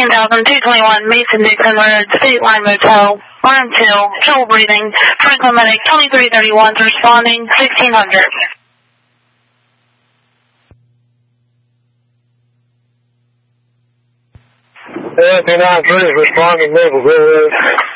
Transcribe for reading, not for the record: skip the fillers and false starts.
16,221 Mason-Dixon Road, State Line Motel, Room 2, trouble breathing, Franklin Medic 2331 responding 1600. Yeah, 293 is responding, Mapleville Road.